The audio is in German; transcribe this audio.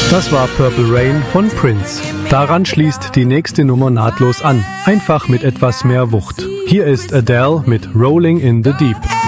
Das war Purple Rain von Prince. Daran schließt die nächste Nummer nahtlos an, einfach mit etwas mehr Wucht. Hier ist Adele mit Rolling in the Deep.